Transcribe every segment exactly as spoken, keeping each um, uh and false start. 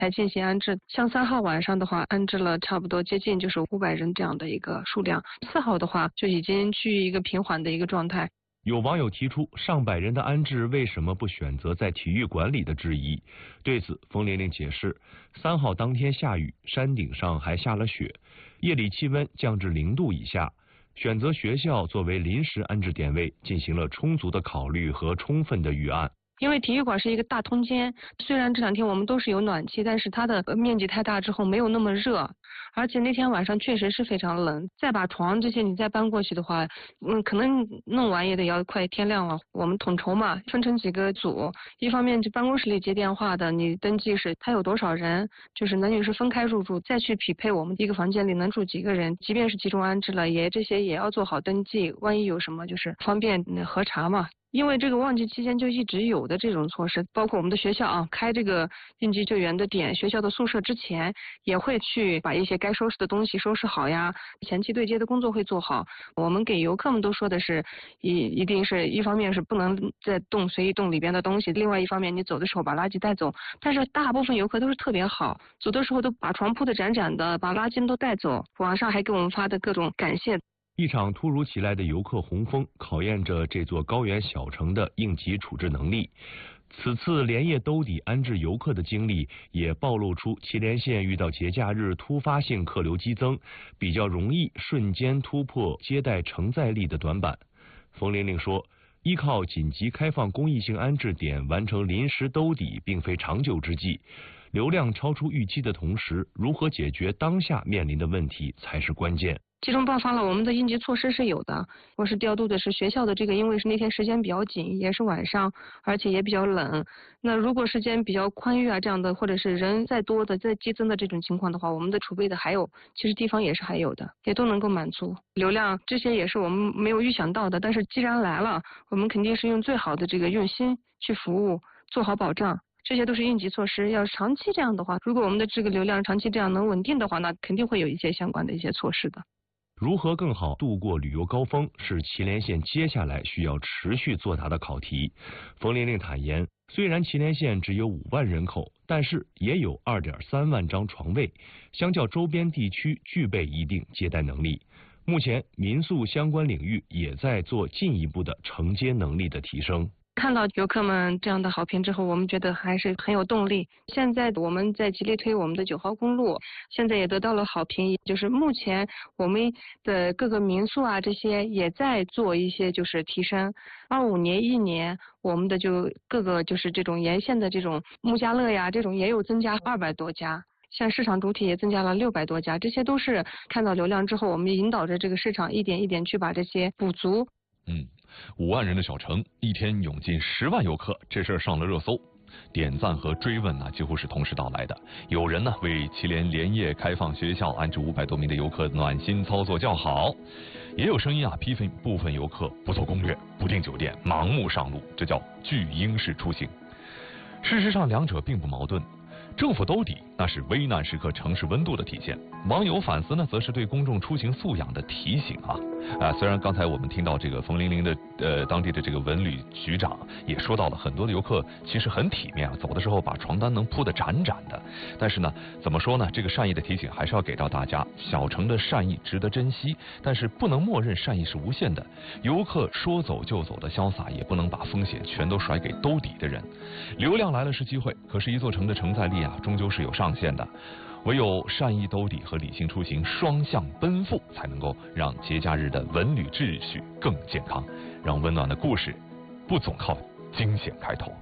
来进行安置。像三号晚上的话，安置了差不多接近就是五百人这样的一个数量。四号的话就已经趋于一个平缓的一个状态。 有网友提出上百人的安置为什么不选择在体育馆里的质疑。对此，冯玲玲解释，三号当天下雨，山顶上还下了雪，夜里气温降至零度以下，选择学校作为临时安置点位，进行了充足的考虑和充分的预案。 因为体育馆是一个大通间，虽然这两天我们都是有暖气，但是它的面积太大之后没有那么热，而且那天晚上确实是非常冷。再把床这些你再搬过去的话，嗯，可能弄完也得要快天亮了。我们统筹嘛，分成几个组，一方面就办公室里接电话的，你登记是他有多少人，就是男女是分开入住，再去匹配我们一个房间里能住几个人。即便是集中安置了，也这些也要做好登记，万一有什么就是方便核查嘛。因为这个旺季期间就一直有的这种措施，包括我们的学校啊，开这个应急救援的点，学校的宿舍之前也会去把一些该收拾的东西收拾好呀，前期对接的工作会做好。我们给游客们都说的是，一一定是一方面是不能再动随意动里边的东西，另外一方面你走的时候把垃圾带走。但是大部分游客都是特别好，走的时候都把床铺的展展的，把垃圾都带走，网上还给我们发的各种感谢。 一场突如其来的游客洪峰，考验着这座高原小城的应急处置能力。此次连夜兜底安置游客的经历，也暴露出祁连县遇到节假日突发性客流激增，比较容易瞬间突破接待承载力的短板。冯玲玲说，依靠紧急开放公益性安置点完成临时兜底，并非长久之计。流量超出预期的同时，如何解决当下面临的问题才是关键。 集中爆发了，我们的应急措施是有的。我是调度的是学校的这个，因为是那天时间比较紧，也是晚上，而且也比较冷。那如果时间比较宽裕啊这样的，或者是人再多的再激增的这种情况的话，我们的储备的还有，其实地方也是还有的，也都能够满足。流量这些也是我们没有预想到的，但是既然来了，我们肯定是用最好的这个用心去服务，做好保障。这些都是应急措施，要长期这样的话，如果我们的这个流量长期这样能稳定的话，那肯定会有一些相关的一些措施的。 如何更好度过旅游高峰，是祁连县接下来需要持续作答的考题。冯玲玲坦言，虽然祁连县只有五万人口，但是也有二点三万张床位，相较周边地区具备一定接待能力。目前，民宿相关领域也在做进一步的承接能力的提升。 看到游客们这样的好评之后，我们觉得还是很有动力。现在我们在极力推我们的九号公路，现在也得到了好评。就是目前我们的各个民宿啊，这些也在做一些就是提升。二五年一年，我们的就各个就是这种沿线的这种木家乐呀，这种也有增加二百多家。像市场主体也增加了六百多家，这些都是看到流量之后，我们引导着这个市场一点一点去把这些补足。 嗯，五万人的小城，一天涌进十万游客，这事儿上了热搜，点赞和追问呢几乎是同时到来的。有人呢为祁连连夜开放学校安置五百多名的游客暖心操作叫好，也有声音啊批评部分游客不做攻略、不订酒店、盲目上路，这叫巨婴式出行。事实上，两者并不矛盾。政府兜底，那是危难时刻城市温度的体现；网友反思呢，则是对公众出行素养的提醒啊！啊，虽然刚才我们听到这个冯玲玲的呃当地的这个文旅局长也说到了，很多的游客其实很体面啊，走的时候把床单能铺得展展的。但是呢，怎么说呢？这个善意的提醒还是要给到大家，小城的善意值得珍惜，但是不能默认善意是无限的。游客说走就走的潇洒，也不能把风险全都甩给兜底的人。流量来了是机会，可是一座城的承载力啊，终究是有上限的。唯有善意兜底和理性出行双向奔赴，才能够让节假日的文旅秩序更健康，让温暖的故事不总靠惊险开头。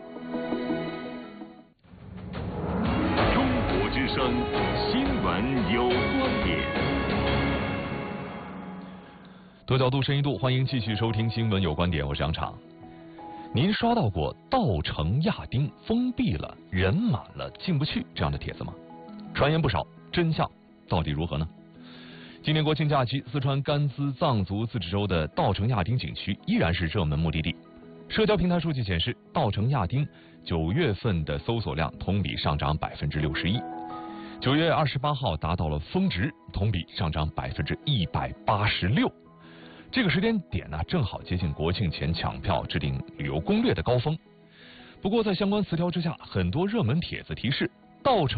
中国之声新闻有观点， 多角度深一度，欢迎继续收听新闻有观点，我是杨昶。您刷到过稻城亚丁封闭了，人满了进不去这样的帖子吗？传言不少，真相到底如何呢？今年国庆假期，四川甘孜藏族自治州的稻城亚丁景区依然是热门目的地。社交平台数据显示，稻城亚丁九月份的搜索量同比上涨百分之六十一，九月二十八号达到了峰值，同比上涨百分之一百八十六。这个时间点呢，正好接近国庆前抢票、制定旅游攻略的高峰。不过，在相关词条之下，很多热门帖子提示稻城。